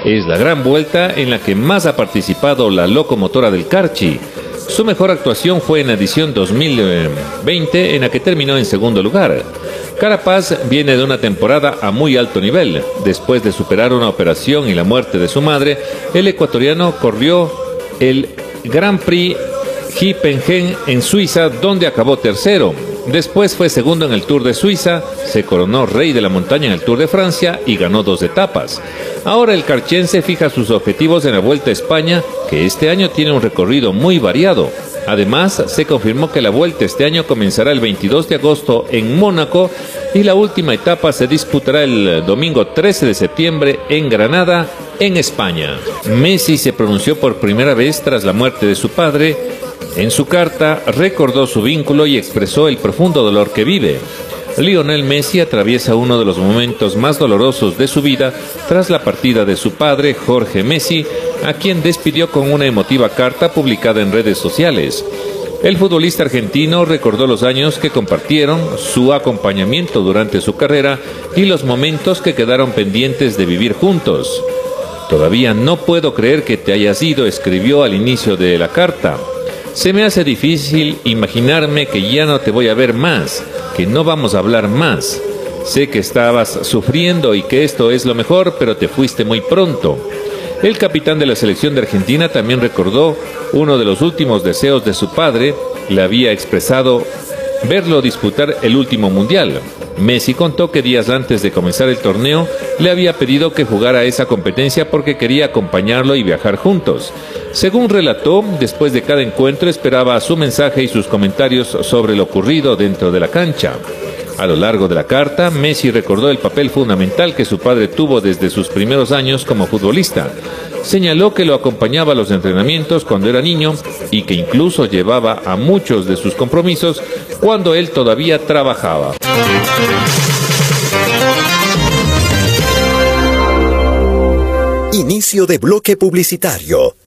Es la gran vuelta en la que más ha participado la locomotora del Carchi. Su mejor actuación fue en la edición 2020, en la que terminó en segundo lugar. Carapaz viene de una temporada a muy alto nivel. Después de superar una operación y la muerte de su madre, el ecuatoriano corrió el Grand Prix Hippenheim en Suiza, donde acabó tercero. Después fue segundo en el Tour de Suiza, se coronó rey de la montaña en el Tour de Francia y ganó 2 etapas. Ahora el carchense fija sus objetivos en la Vuelta a España, que este año tiene un recorrido muy variado. Además, se confirmó que la Vuelta este año comenzará el 22 de agosto en Mónaco y la última etapa se disputará el domingo 13 de septiembre en Granada, en España. Messi se pronunció por primera vez tras la muerte de su padre. En su carta recordó su vínculo y expresó el profundo dolor que vive. Lionel Messi atraviesa uno de los momentos más dolorosos de su vida tras la partida de su padre, Jorge Messi, a quien despidió con una emotiva carta publicada en redes sociales. El futbolista argentino recordó los años que compartieron, su acompañamiento durante su carrera y los momentos que quedaron pendientes de vivir juntos. «Todavía no puedo creer que te hayas ido», escribió al inicio de la carta. «Se me hace difícil imaginarme que ya no te voy a ver más, que no vamos a hablar más. Sé que estabas sufriendo y que esto es lo mejor, pero te fuiste muy pronto». El capitán de la selección de Argentina también recordó uno de los últimos deseos de su padre. Le había expresado verlo disputar el último mundial. Messi contó que días antes de comenzar el torneo le había pedido que jugara esa competencia porque quería acompañarlo y viajar juntos. Según relató, después de cada encuentro esperaba su mensaje y sus comentarios sobre lo ocurrido dentro de la cancha. A lo largo de la carta, Messi recordó el papel fundamental que su padre tuvo desde sus primeros años como futbolista. Señaló que lo acompañaba a los entrenamientos cuando era niño y que incluso llevaba a muchos de sus compromisos cuando él todavía trabajaba. Inicio de bloque publicitario.